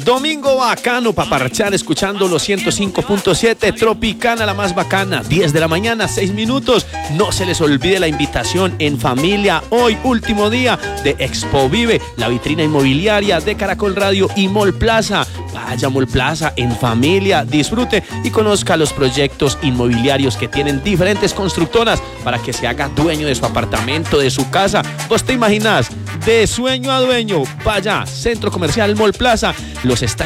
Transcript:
Domingo bacano para parchar escuchando los 105.7 Tropicana, la más bacana, 10 de la mañana, 6 minutos. No se les olvide la invitación en familia. Hoy, último día de Expo Vive, la vitrina inmobiliaria de Caracol Radio y Mall Plaza. Vaya a Mall Plaza en familia, disfrute y conozca los proyectos inmobiliarios que tienen diferentes constructoras para que se haga dueño de su apartamento, de su casa. ¿Vos te imaginas? De sueño a dueño. Vaya, Centro Comercial Mall Plaza. Los está